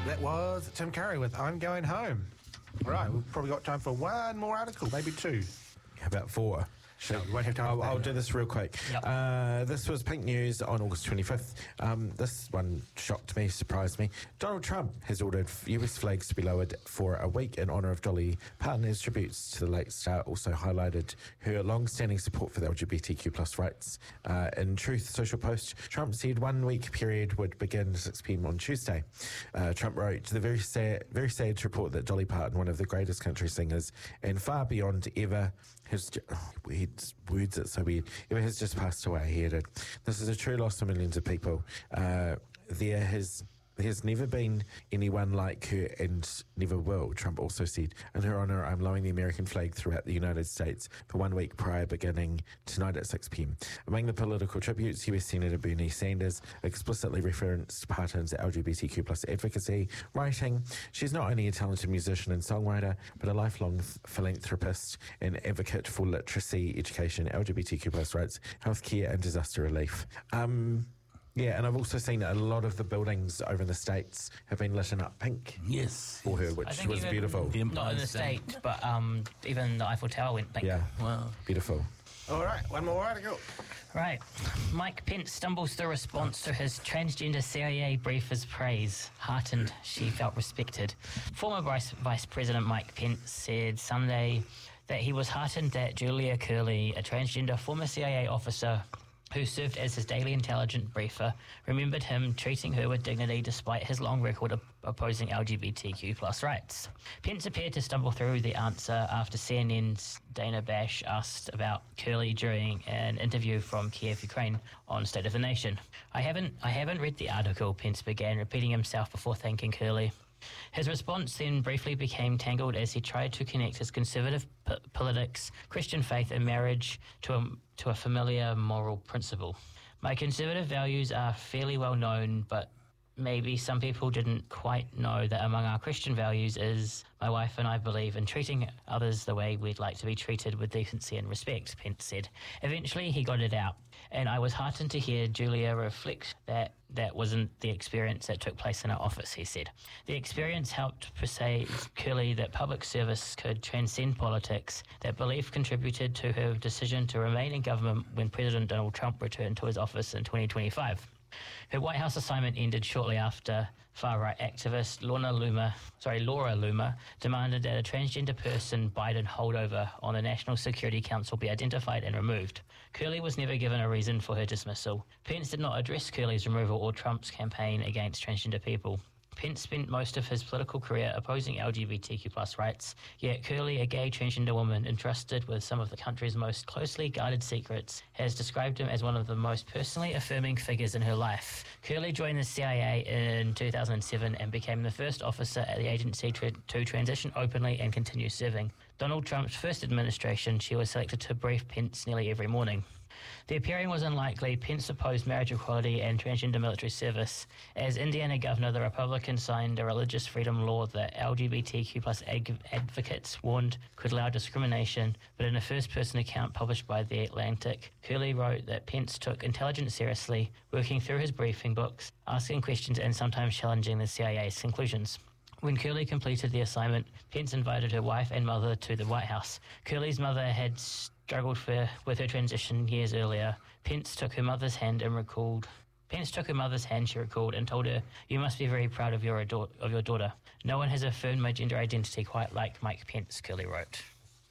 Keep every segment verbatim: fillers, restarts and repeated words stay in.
That was Tim Curry with I'm Going Home. Right, we've probably got time for one more article, maybe two. How about four? No, we won't have time I'll, for that, I'll no. do this real quick. Yep. Uh, this was Pink News on August twenty-fifth. Um, this one shocked me, surprised me. Donald Trump has ordered U S flags to be lowered for a week in honour of Dolly Parton. His tributes to the late star also highlighted her long-standing support for the L G B T Q plus rights. Uh, in Truth social post, Trump said one week period would begin six p.m. on Tuesday. Uh, Trump wrote, the very sad, very sad to report that Dolly Parton, one of the greatest country singers and far beyond ever, has oh, weird words it's so weird. Ever has just passed away. He added, "This is a true loss for millions of people. Uh, there has there has never been anyone like her, and never will." Trump also said, "In her honour, I'm lowering the American flag throughout the United States for one week prior, beginning tonight at six p.m. Among the political tributes, U S Senator Bernie Sanders explicitly referenced Parton's L G B T Q plus advocacy, writing, "She's not only a talented musician and songwriter, but a lifelong th- philanthropist and advocate for literacy, education, L G B T Q plus rights, healthcare and disaster relief." Um... Yeah, and I've also seen a lot of the buildings over in the States have been lit up pink Yes. for her, I which think was even- beautiful. The Empire Not in the State. State, but um, even the Eiffel Tower went pink. Yeah, Wow. beautiful. All right, one more article. Right. Mike Pence stumbles through response to his transgender C I A briefer's praise. Heartened, she felt respected. Former Vice, Vice President Mike Pence said Sunday that he was heartened that Julia Curley, a transgender former C I A officer who served as his daily intelligence briefer, remembered him treating her with dignity despite his long record of opposing L G B T Q plus rights. Pence appeared to stumble through the answer after C N N's Dana Bash asked about Curley during an interview from Kiev, Ukraine on State of the Nation. I haven't, I haven't read the article, Pence began, repeating himself before thanking Curley. His response then briefly became tangled as he tried to connect his conservative p- politics, Christian faith and marriage to a, to a familiar moral principle. My conservative values are fairly well known, but maybe some people didn't quite know that among our Christian values is my wife and I believe in treating others the way we'd like to be treated with decency and respect, Pence said. Eventually he got it out, and I was heartened to hear Julia reflect that that wasn't the experience that took place in our office, he said. The experience helped persuade Curley that public service could transcend politics. That belief contributed to her decision to remain in government when President Donald Trump returned to his office in twenty twenty-five. Her White House assignment ended shortly after far-right activist Lorna Luma, sorry, Laura Luma demanded that a transgender person Biden hold over on the National Security Council be identified and removed. Curley was never given a reason for her dismissal. Pence did not address Curley's removal or Trump's campaign against transgender people. Pence spent most of his political career opposing L G B T Q plus rights, yet Curley, a gay transgender woman entrusted with some of the country's most closely guarded secrets, has described him as one of the most personally affirming figures in her life. Curley joined the C I A in two thousand seven and became the first officer at the agency to, to transition openly and continue serving. Donald Trump's first administration, she was selected to brief Pence nearly every morning. The appearing was unlikely. Pence opposed marriage equality and transgender military service. As Indiana governor, the Republican signed a religious freedom law that L G B T Q plus ag- advocates warned could allow discrimination, but in a first-person account published by The Atlantic, Curley wrote that Pence took intelligence seriously, working through his briefing books, asking questions and sometimes challenging the C I A's conclusions. When Curley completed the assignment, Pence invited her wife and mother to the White House. Curley's mother had struggled for, with her transition years earlier. Pence took her mother's hand and recalled. Pence took her mother's hand, she recalled, and told her, "You must be very proud of your ador- of your daughter. No one has affirmed my gender identity quite like Mike Pence," Curley wrote.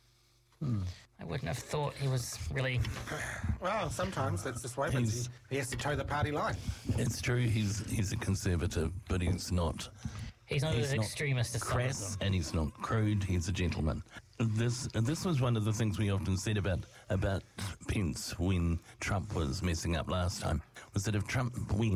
Hmm. I wouldn't have thought he was really... Well, sometimes that's just the way, but he, He's- he has to toe the party line. It's true, he's he's a conservative, but he's not He's not He's an not extremist as some of crass, them. and he's not crude. He's a gentleman. This this was one of the things we often said about about Pence when Trump was messing up last time, was that if Trump went